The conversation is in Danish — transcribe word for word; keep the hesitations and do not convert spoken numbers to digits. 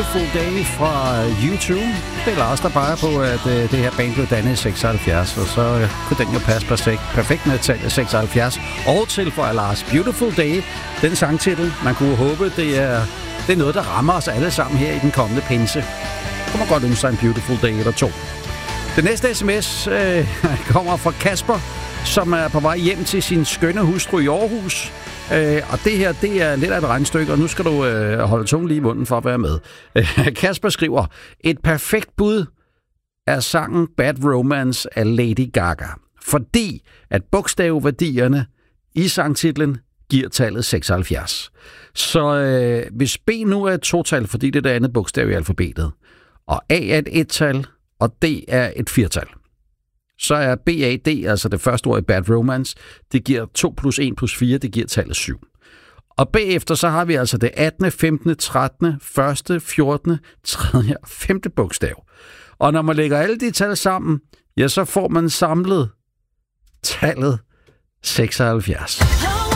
Beautiful Day fra U to. Det er Lars, der peger på, at uh, det her band blev dannet i seksoghalvfjerds, og så uh, kunne den jo passe perfekt, perfekt med tallet seksoghalvfjerds. Og tilføjer Lars Beautiful Day, den sangtitel. Man kunne håbe, det er, det er noget, der rammer os alle sammen her i den kommende pinse. Kunne man godt ønske sig en Beautiful Day eller to. Den næste sms uh, kommer fra Kasper, som er på vej hjem til sin skønne hustru i Aarhus. Uh, og det her, det er lidt af et regnstykke, og nu skal du uh, holde tungen lige i munden for at være med. Uh, Kasper skriver, et perfekt bud er sangen Bad Romance af Lady Gaga, fordi at bogstavværdierne i sangtitlen giver tallet seksoghalvfjerds. Så uh, hvis B nu er et total, fordi det er det andet bogstav i alfabetet, og A er et et-tal, og D er et firtal, så er B A D, altså det første ord i Bad Romance, det giver to plus en plus fire, det giver tallet syv. Og bagefter så har vi altså det attende, femtende, trettende, første, fjortende, tredje og femte bogstav. Og når man lægger alle de tal sammen, ja, så får man samlet tallet seksoghalvfjerds.